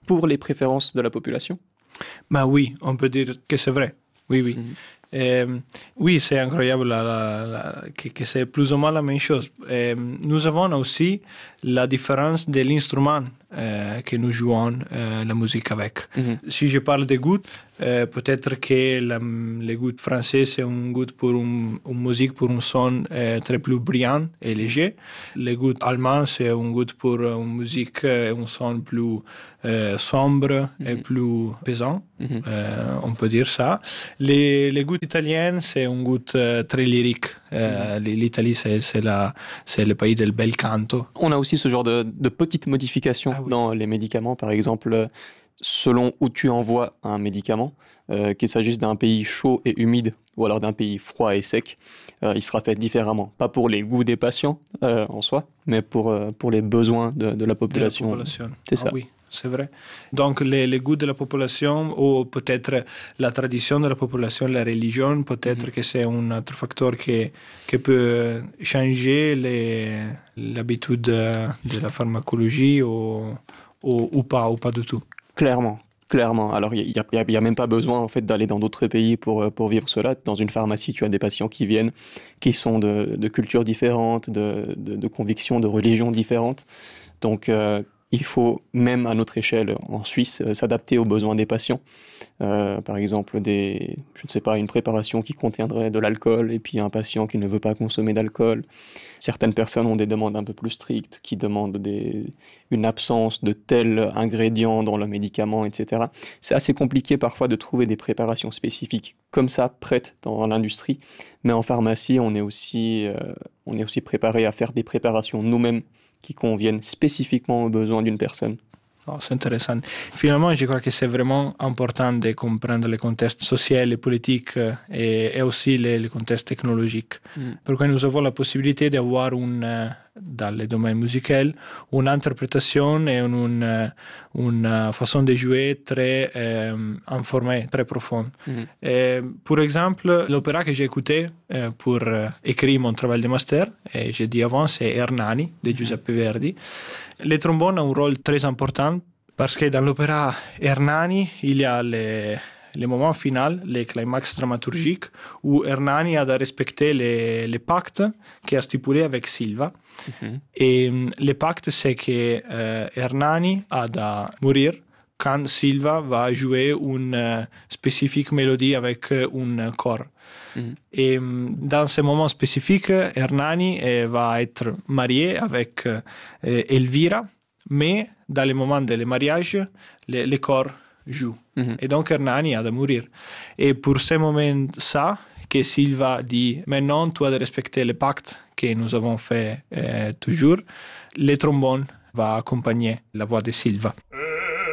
pour les préférences de la population? Bah oui, on peut dire que c'est vrai. Oui, oui. Oui, c'est incroyable que c'est plus ou moins la même chose. Nous avons aussi la différence de l'instrument que nous jouons la musique avec. Si je parle de goût, peut-être que le goût français, c'est un goût pour une musique, pour un son très plus brillant et léger. Le goût allemand, c'est un goût pour une musique, un son plus sombre et plus pesant. On peut dire ça. Les goûts italiens, c'est un goût très lyrique. L'Italie, c'est le pays del bel canto. On a aussi ce genre de petites modifications dans les médicaments. Par exemple, selon où tu envoies un médicament, qu'il s'agisse d'un pays chaud et humide ou alors d'un pays froid et sec, il sera fait différemment. Pas pour les goûts des patients en soi, mais pour les besoins de la population. C'est ça. Oui. C'est vrai. Donc, les goûts de la population ou peut-être la tradition de la population, la religion, peut-être que c'est un autre facteur qui peut changer l'habitude de la pharmacologie ou pas du tout. Clairement. Alors, il y a même pas besoin en fait d'aller dans d'autres pays pour vivre cela. Dans une pharmacie, tu as des patients qui viennent, qui sont de cultures différentes, de convictions, de religions différentes. Donc, il faut, même à notre échelle en Suisse, s'adapter aux besoins des patients. Par exemple, une préparation qui contiendrait de l'alcool et puis un patient qui ne veut pas consommer d'alcool. Certaines personnes ont des demandes un peu plus strictes, qui demandent une absence de tel ingrédient dans le médicament, etc. C'est assez compliqué parfois de trouver des préparations spécifiques comme ça, prêtes dans l'industrie. Mais en pharmacie, on est aussi préparé à faire des préparations nous-mêmes qui conviennent spécifiquement aux besoins d'une personne. C'est intéressant. Finalement, je crois que c'est vraiment important de comprendre le contexte social et politique et aussi le contexte technologique. Parce que nous avons la possibilité d'avoir dans le domaine musical une interprétation et une façon de jouer très informée, très profonde. Par exemple, l'opéra que j'ai écouté pour écrire mon travail de master, et j'ai dit avant, c'est Hernani de Giuseppe Verdi. Le trombone a un rôle très important parce que dans l'opéra Hernani, il y a le moment final, le climax dramaturgique, où Hernani a de respecter les pactes qu'il a stipulés avec Silva. Et le pacte, c'est que Hernani a de mourir quand Silva va jouer une spécifique mélodie avec un corps. Et dans ce moment spécifique, Hernani va être marié avec Elvira, mais dans le moment du mariage, le corps joue. Et donc Hernani a de mourir. Et pour ce moment, ça, que Silva dit, maintenant tu as de respecter le pacte que nous avons fait toujours, le trombone va accompagner la voix de Silva.